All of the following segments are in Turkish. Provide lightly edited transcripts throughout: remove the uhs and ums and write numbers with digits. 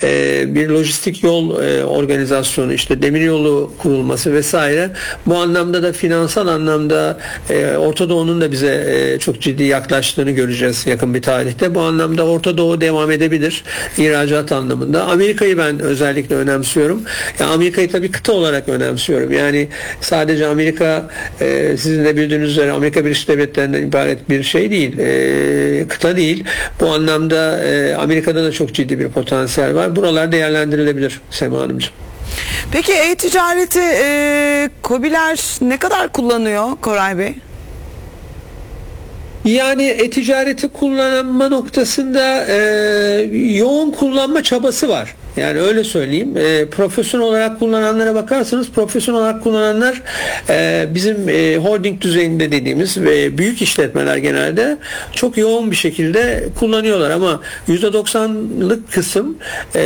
bir lojistik yol organizasyonu, işte demiryolu kurulması vesaire. Bu anlamda da finansal anlamda Orta Doğu'nun da bize çok ciddi yaklaştığını göreceğiz yakın bir tarihte. Bu anlamda Orta Doğu devam edebilir ihracat anlamında. Amerika'yı ben özellikle önemsiyorum. Yani Amerika'yı tabii kıta olarak önemsiyorum. Yani sadece Amerika sizin de bildiğiniz üzere Amerika Birleşik Devletleri'nden ibaret bir şey değil. Kıta değil. Bu anlamda Amerika'da da çok ciddi bir potansiyel var. Buralar değerlendirilebilir Sema Hanımcığım. Peki e-ticareti KOBİ'ler ne kadar kullanıyor Koray Bey? Yani e-ticareti kullanma noktasında yoğun kullanma çabası var. Yani öyle söyleyeyim. Profesyonel olarak kullananlara bakarsanız, profesyonel olarak kullananlar bizim holding düzeyinde dediğimiz ve büyük işletmeler genelde çok yoğun bir şekilde kullanıyorlar ama %90'lık kısım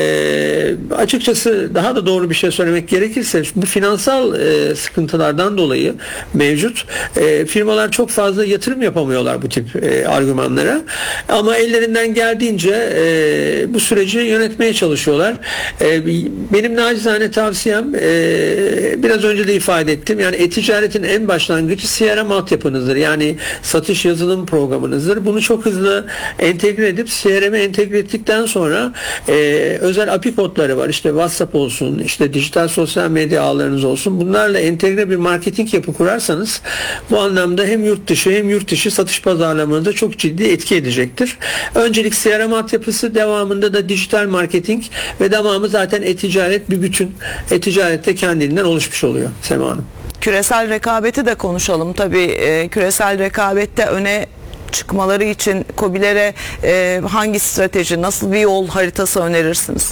açıkçası, daha da doğru bir şey söylemek gerekirse, bu finansal sıkıntılardan dolayı mevcut firmalar çok fazla yatırım yapamıyorlar bu tip argümanlara, ama ellerinden geldiğince bu süreci yönetmeye çalışıyorlar. Benim nacizane tavsiyem, biraz önce de ifade ettim, yani e-ticaretin en başlangıcı CRM altyapınızdır. Yani satış yazılım programınızdır. Bunu çok hızlı entegre edip CRM'e entegre ettikten sonra özel API kodları var. İşte WhatsApp olsun, işte dijital sosyal medya ağlarınız olsun. Bunlarla entegre bir marketing yapı kurarsanız bu anlamda hem yurt dışı hem yurt dışı satış pazarlamanıza çok ciddi etki edecektir. Öncelik CRM altyapısı, devamında da dijital marketing ve devamı zaten e-ticaret bir bütün. E-ticaret de kendiliğinden oluşmuş oluyor Sema Hanım. Küresel rekabeti de konuşalım. Tabii küresel rekabette öne çıkmaları için KOBİ'lere hangi strateji, nasıl bir yol haritası önerirsiniz?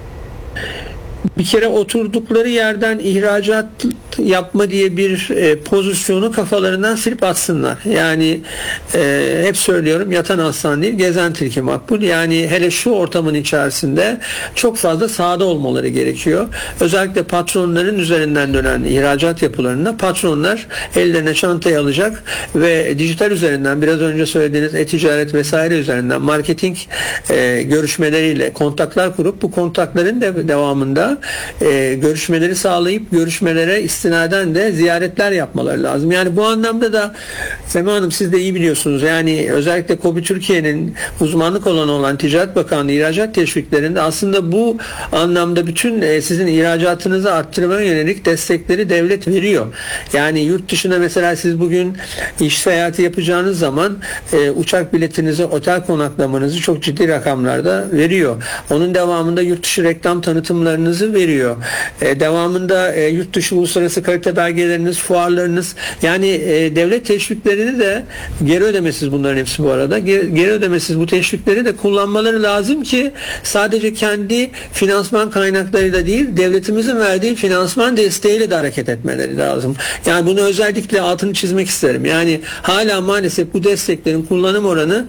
Bir kere oturdukları yerden ihracat yapma diye bir pozisyonu kafalarından silip atsınlar. Yani hep söylüyorum, yatan aslan değil, gezen tilki makbul. Yani hele şu ortamın içerisinde çok fazla sahada olmaları gerekiyor. Özellikle patronların üzerinden dönen ihracat yapılarında patronlar ellerine çantayı alacak ve dijital üzerinden, biraz önce söylediğiniz e-ticaret vesaire üzerinden marketing görüşmeleriyle kontaklar kurup, bu kontakların devamında görüşmeleri sağlayıp görüşmelere istinaden de ziyaretler yapmaları lazım. Yani bu anlamda da Sema Hanım, siz de iyi biliyorsunuz, yani özellikle KOBİ Türkiye'nin uzmanlık alanı olan Ticaret Bakanlığı ihracat teşviklerinde aslında bu anlamda bütün sizin ihracatınızı arttırmaya yönelik destekleri devlet veriyor. Yani yurt dışına mesela siz bugün iş seyahati yapacağınız zaman uçak biletinizi, otel konaklamanızı çok ciddi rakamlarda veriyor. Onun devamında yurt dışı reklam tanıtımlarınızı veriyor. Devamında yurt dışı uluslararası kalite belgeleriniz, fuarlarınız, yani devlet teşviklerini de geri ödemesiz, bunların hepsi bu arada geri ödemesiz, bu teşvikleri de kullanmaları lazım ki sadece kendi finansman kaynaklarıyla değil, devletimizin verdiği finansman desteğiyle de hareket etmeleri lazım. Yani bunu özellikle altını çizmek isterim. Yani hala maalesef bu desteklerin kullanım oranı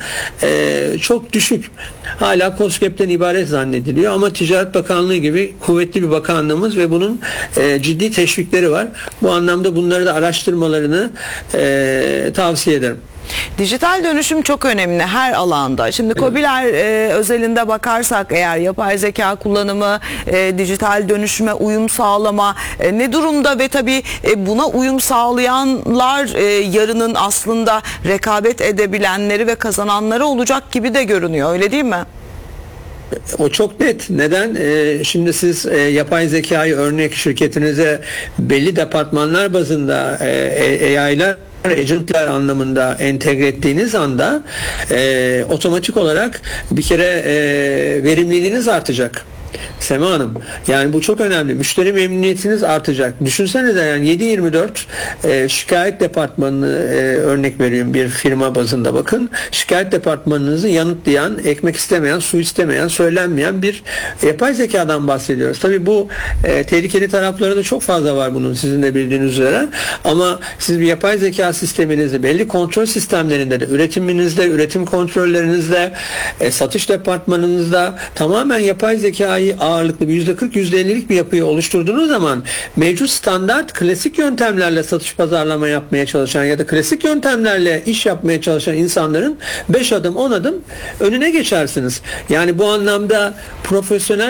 çok düşük. Hala KOSGEB'ten ibaret zannediliyor ama Ticaret Bakanlığı gibi kuvvetli bir bakanlığımız ve bunun ciddi teşvikleri var. Bu anlamda bunları da araştırmalarını tavsiye ederim. Dijital dönüşüm çok önemli her alanda. Şimdi KOBİ'ler özelinde bakarsak eğer, yapay zeka kullanımı, dijital dönüşüme uyum sağlama ne durumda ve tabii buna uyum sağlayanlar yarının aslında rekabet edebilenleri ve kazananları olacak gibi de görünüyor, öyle değil mi? O çok net. Neden? Şimdi siz yapay zekayı örnek şirketinize belli departmanlar bazında AI'lar, agentler anlamında entegre ettiğiniz anda otomatik olarak bir kere verimliliğiniz artacak. Sema Hanım, yani bu çok önemli. Müşteri memnuniyetiniz artacak. Düşünsenize, yani 7/24 şikayet departmanını örnek veriyorum, bir firma bazında bakın. Şikayet departmanınızı yanıtlayan, ekmek istemeyen, su istemeyen, söylenmeyen bir yapay zekadan bahsediyoruz. Tabii bu tehlikeli tarafları da çok fazla var bunun, sizin de bildiğiniz üzere. Ama siz bir yapay zeka sisteminizi belli kontrol sistemlerinde de, üretiminizde, üretim kontrollerinizde, satış departmanınızda tamamen yapay zekayı ağırlıklı bir %40, %50'lik bir yapıyı oluşturduğunuz zaman mevcut standart klasik yöntemlerle satış pazarlama yapmaya çalışan ya da klasik yöntemlerle iş yapmaya çalışan insanların 5 adım 10 adım önüne geçersiniz. Yani bu anlamda profesyonel